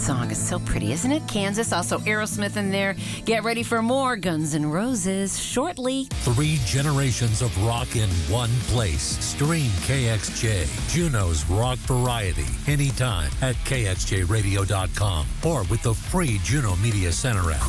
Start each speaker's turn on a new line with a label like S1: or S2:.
S1: song is so pretty, isn't it? Kansas, also Aerosmith in there. Get ready for more Guns N' Roses shortly.
S2: 3 generations of rock in one place. Stream KXJ, Juneau's rock variety, anytime at KXJRadio.com or with the free Juneau Media Center app.